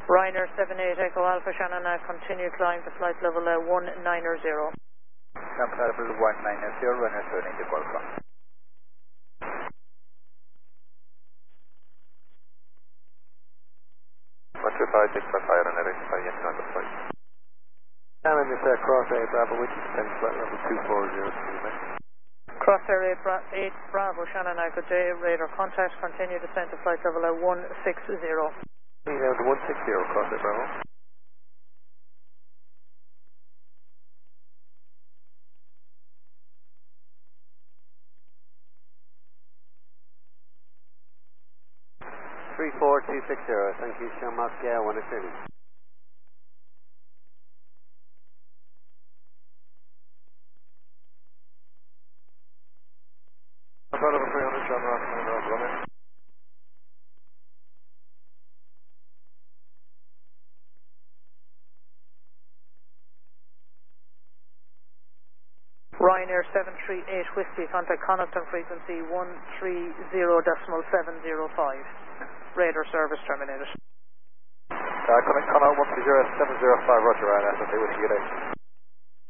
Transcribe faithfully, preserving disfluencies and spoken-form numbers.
Ryanair seven eight Echo Alpha Shannon, uh, continue climb to flight level uh, one nine zero. Flight level one nine zero, Ryanair seven eight Echo Alpha. one two five six five five, Ryanair eight five, yes, on the flight. Shannon, it's uh, Cross eight Bravo, which is descend flight level two four zero. Crosshair eight, Bra eight Bravo Shannon, uh, good day, radar contact, continue descent to flight level uh, one six zero. We have one six zero, Cross eight Bravo. three four two six zero, thank you, Sean Moscow, one is thirty. Flight level three hundred, Sean Ross, Sean Ross, running. Ryanair seven three eight Whiskey, contact Connaughton frequency one three zero decimal seven zero five. Radar service terminated. Uh, Connaught one three zero seven zero five, Roger, Ryanair seven three Whiskey, good day.